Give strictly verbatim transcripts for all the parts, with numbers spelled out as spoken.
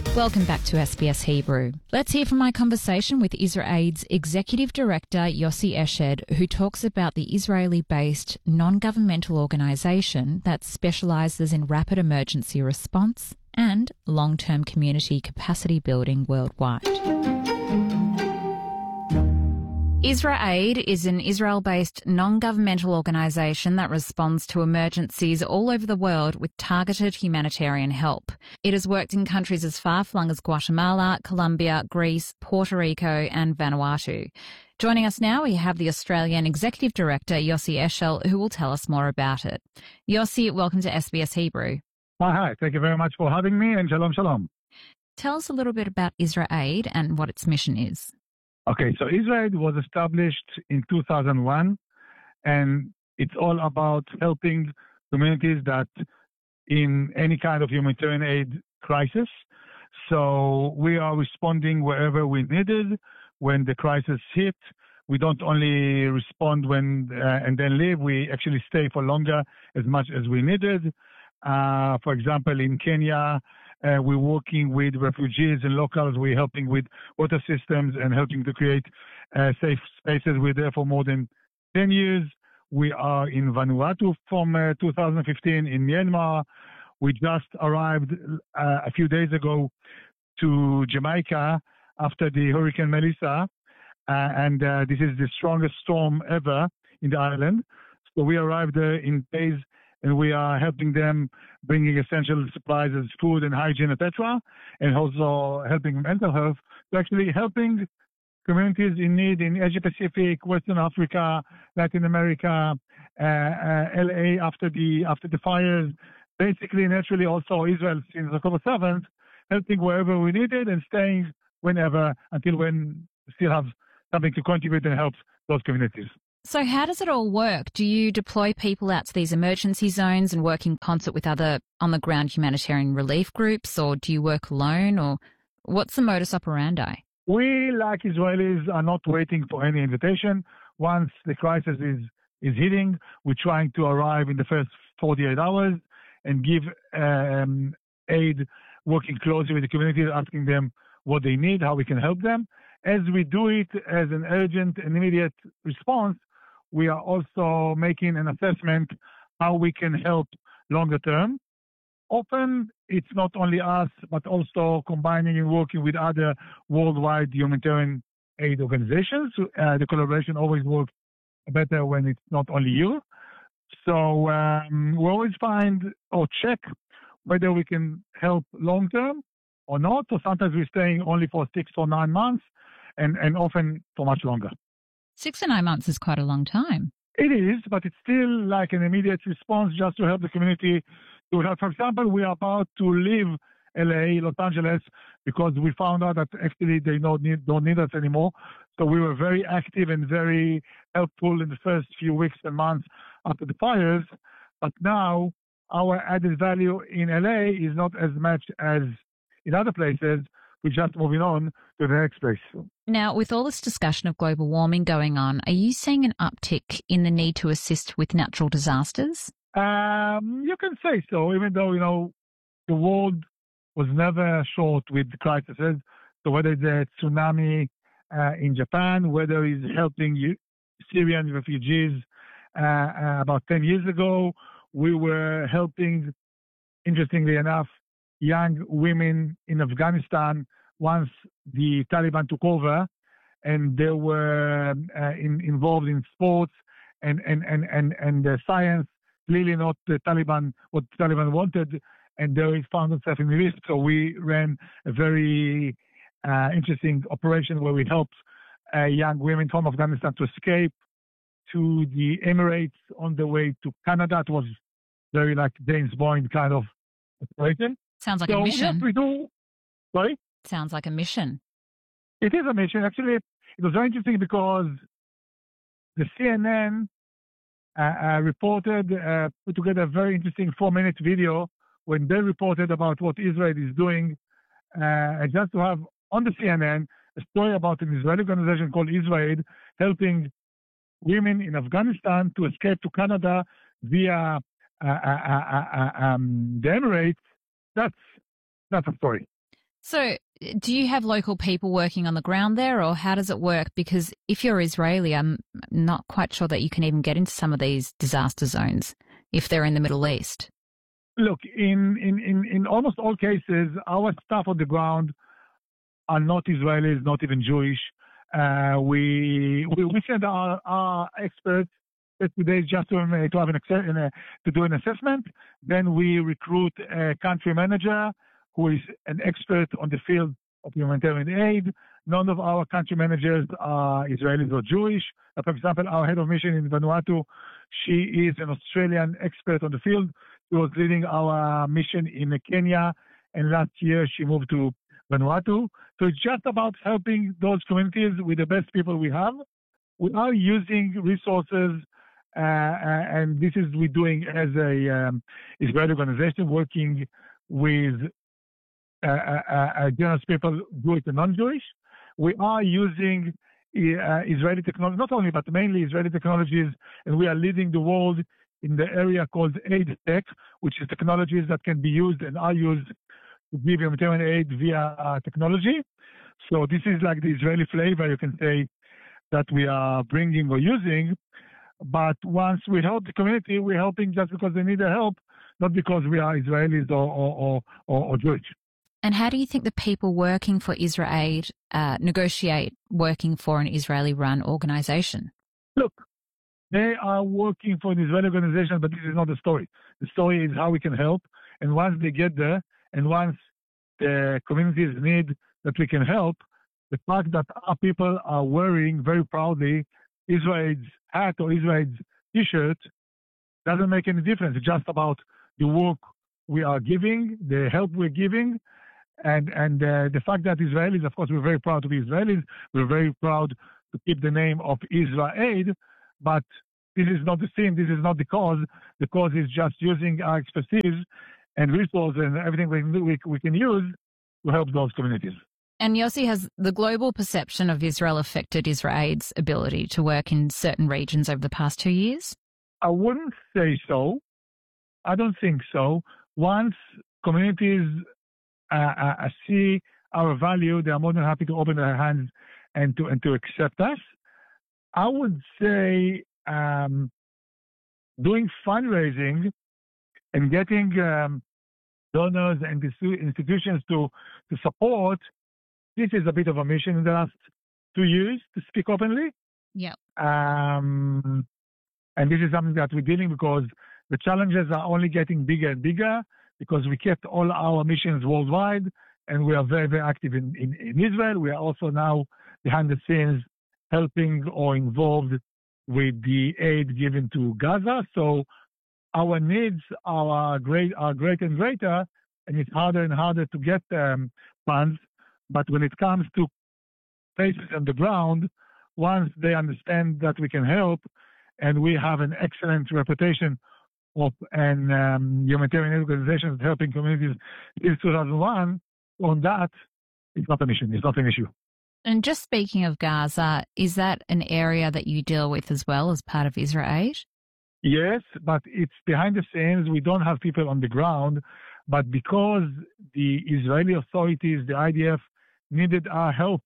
Welcome back to S B S Hebrew. Let's hear from my conversation with IsraAid's Executive Director Yossi Eshed, who talks about the Israeli-based non-governmental organisation that specialises in rapid emergency response and long-term community capacity building worldwide. IsraAid is an Israel-based non-governmental organisation that responds to emergencies all over the world with targeted humanitarian help. It has worked in countries as far-flung as Guatemala, Colombia, Greece, Puerto Rico and Vanuatu. Joining us now, we have the Australian Executive Director, Yossi Eshed, who will tell us more about it. Yossi, welcome to S B S Hebrew. Hi, hi. Thank you very much for having me, and shalom, shalom. Tell us a little bit about IsraAid and what its mission is. Okay, so IsraAid was established in two thousand one, and it's all about helping communities that in any kind of humanitarian aid crisis. So we are responding wherever we needed when the crisis hit. We don't only respond when uh, and then leave. We actually stay for longer as much as we needed. Uh, for example, in Kenya, Uh, we're working with refugees and locals. We're helping with water systems and helping to create uh, safe spaces. We're there for more than ten years. We are in Vanuatu from uh, two thousand fifteen, in Myanmar. We just arrived uh, a few days ago to Jamaica after the Hurricane Melissa. Uh, and uh, this is the strongest storm ever in the island. So we arrived there in days, and we are helping them, bringing essential supplies as food and hygiene, et cetera, and also helping mental health. So actually helping communities in need in Asia Pacific, Western Africa, Latin America, uh, uh, L A after the after the fires. Basically, naturally, also Israel since October seventh, helping wherever we need it and staying whenever until when we still have something to contribute and help those communities. So how does it all work? Do you deploy people out to these emergency zones and work in concert with other on-the-ground humanitarian relief groups, or do you work alone, or what's the modus operandi? We, like Israelis, are not waiting for any invitation. Once the crisis is, is hitting, we're trying to arrive in the first forty-eight hours and give um, aid, working closely with the community, asking them what they need, how we can help them. As we do it as an urgent and immediate response, we are also making an assessment how we can help longer term. Often it's not only us, but also combining and working with other worldwide humanitarian aid organizations. Uh, the collaboration always works better when it's not only you. So um, we always find or check whether we can help long term or not. So sometimes we're staying only for six or nine months and, and often for much longer. Six to nine months is quite a long time. It is, but it's still like an immediate response just to help the community to help. For example, we are about to leave L A, Los Angeles, because we found out that actually they don't need, don't need us anymore. So we were very active and very helpful in the first few weeks and months after the fires. But now our added value in L A is not as much as in other places. We're just moving on to the next place. Now, with all this discussion of global warming going on, are you seeing an uptick in the need to assist with natural disasters? Um, you can say so, even though, you know, the world was never short with crises. So whether it's a tsunami uh, in Japan, whether it's helping Syrian refugees uh, uh, about ten years ago, we were helping, interestingly enough, young women in Afghanistan once the Taliban took over, and they were uh, in, involved in sports and and and and and uh, science. Clearly not the Taliban what the Taliban wanted, and they found themselves in risk. So we ran a very uh, interesting operation where we helped uh, young women from Afghanistan to escape to the Emirates on the way to Canada. It was very like James Bond kind of operation. Sounds like so, a mission. Yes, we do. Sorry? Sounds like a mission. It is a mission. Actually, it was very interesting because the C N N uh, uh, reported, uh, put together a very interesting four-minute video when they reported about what Israel is doing. Uh, just to have on the C N N a story about an Israeli organization called IsraAid helping women in Afghanistan to escape to Canada via uh, uh, uh, uh, um, the Emirates. That's that's a story. So do you have local people working on the ground there, or how does it work? Because if you're Israeli, I'm not quite sure that you can even get into some of these disaster zones if they're in the Middle East. Look, in, in, in, in almost all cases, our staff on the ground are not Israelis, not even Jewish. Uh, we, we we send our, our experts today just to, to have an uh, to do an assessment. Then we recruit a country manager who is an expert on the field of humanitarian aid. None of our country managers are Israelis or Jewish. Uh, for example, our head of mission in Vanuatu, she is an Australian expert on the field. She was leading our mission in Kenya, and last year she moved to Vanuatu. So it's just about helping those communities with the best people we have. We are using resources, uh, and this is we're doing as a um, Israeli organization working with uh, uh, uh, generous people, Jewish and non-Jewish. We are using uh, Israeli technology, not only, but mainly Israeli technologies, and we are leading the world in the area called aid tech, which is technologies that can be used and are used to give humanitarian aid via uh, technology. So this is like the Israeli flavor, you can say, that we are bringing or using. But once we help the community, we're helping just because they need the help, not because we are Israelis or, or, or, or Jewish. And how do you think the people working for IsraAid uh, negotiate working for an Israeli-run organization? Look, they are working for an Israeli organization, but this is not the story. The story is how we can help. And once they get there, and once the communities need that we can help, the fact that our people are wearing very proudly Israel's hat or Israel's T-shirt doesn't make any difference. It's just about the work we are giving, the help we're giving, and and uh, the fact that Israelis, of course, we're very proud to be Israelis. We're very proud to keep the name of IsraAid, but this is not the theme. This is not the cause. The cause is just using our expertise and resources and everything we, we, we can use to help those communities. And Yossi, has the global perception of Israel affected IsraAid's ability to work in certain regions over the past two years? I wouldn't say so. I don't think so. Once communities uh, uh, see our value, they are more than happy to open their hands and to and to accept us. I would say um, doing fundraising and getting um, donors and institutions to, to support, this is a bit of a mission in the last two years, to speak openly. Yeah. Um, and this is something that we're dealing because the challenges are only getting bigger and bigger because we kept all our missions worldwide and we are very, very active in, in, in Israel. We are also now behind the scenes helping or involved with the aid given to Gaza. So our needs are great, are great and greater, and it's harder and harder to get um, funds. But when it comes to places on the ground, once they understand that we can help, and we have an excellent reputation of an um, humanitarian organization helping communities since two thousand one, on that, it's not a mission, it's not an issue. And just speaking of Gaza, is that an area that you deal with as well as part of IsraAid? Yes, but it's behind the scenes. We don't have people on the ground. But because the Israeli authorities, the I D F, needed our help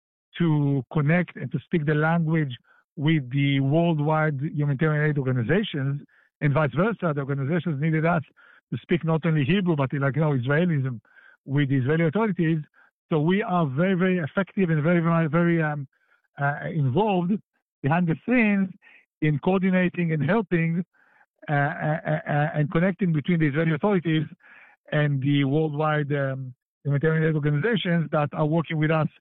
to connect and to speak the language with the worldwide humanitarian aid organizations, and vice versa, the organizations needed us to speak not only Hebrew, but like, you know, Israelism with the Israeli authorities. So we are very, very effective and very, very, very um, uh, involved behind the scenes in coordinating and helping uh, uh, uh, and connecting between the Israeli authorities and the worldwide um, humanitarian aid organizations that are working with us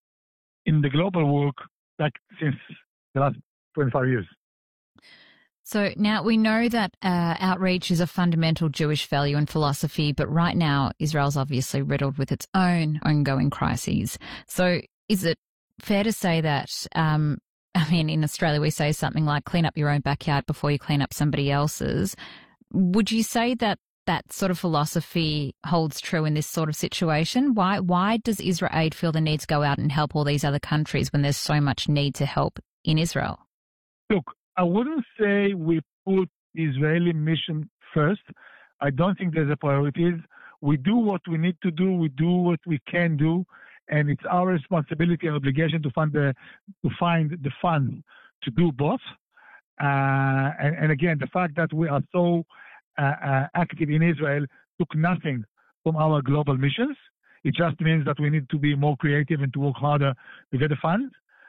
in the global work like since the last twenty-five years. So now we know that uh, outreach is a fundamental Jewish value and philosophy, but right now Israel's obviously riddled with its own ongoing crises. So is it fair to say that, um, I mean, in Australia we say something like clean up your own backyard before you clean up somebody else's. Would you say that that sort of philosophy holds true in this sort of situation? Why, why does IsraAid feel the need to go out and help all these other countries when there's so much need to help in Israel? Look, I wouldn't say we put Israeli mission first. I don't think there's a priorities. we do what we need to do, we do what we can do, and it's our responsibility and obligation to fund the to find the funds to do both. Uh, and, and again, the fact that we are so uh, uh, active in Israel took nothing from our global missions. It just means that we need to be more creative and to work harder to get the funds.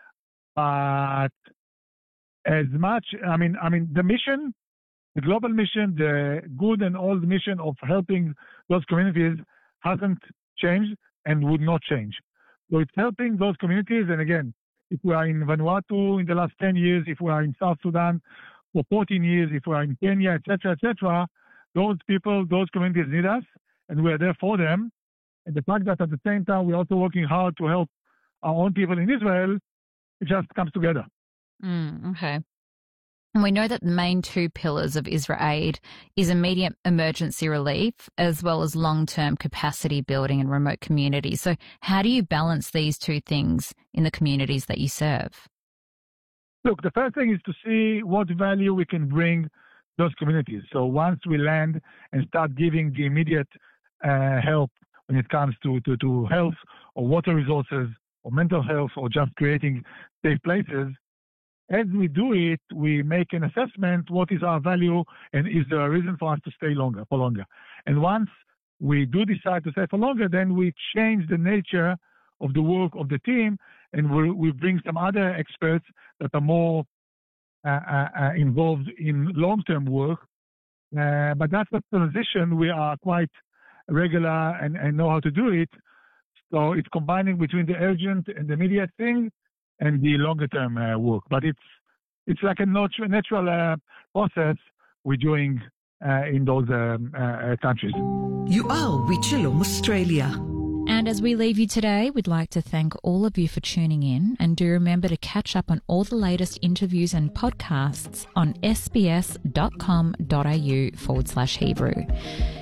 But as much, I mean, I mean, the mission, the global mission, the good and old mission of helping those communities hasn't changed and would not change. So it's helping those communities. And again, if we are in Vanuatu in the last ten years, if we are in South Sudan for fourteen years, if we are in Kenya, et cetera, et cetera, those people, those communities need us, and we are there for them. And the fact that at the same time we're also working hard to help our own people in Israel, it just comes together. Mm, okay. And we know that the main two pillars of IsraAid is immediate emergency relief as well as long-term capacity building in remote communities. So how do you balance these two things in the communities that you serve? Look, the first thing is to see what value we can bring those communities. So once we land and start giving the immediate uh, help when it comes to, to, to health or water resources or mental health or just creating safe places, as we do it, we make an assessment, what is our value, and is there a reason for us to stay longer, for longer. And once we do decide to stay for longer, then we change the nature of the work of the team, and we, we bring some other experts that are more uh, uh, uh, involved in long-term work. Uh, but that's a transition we are quite regular and, and know how to do it. So it's combining between the urgent and the immediate thing and the longer-term uh, work. But it's it's like a natural, natural uh, process we're doing uh, in those um, uh, countries. You are with Shalom Australia. And as we leave you today, we'd like to thank all of you for tuning in, and do remember to catch up on all the latest interviews and podcasts on sbs.com.au forward slash Hebrew.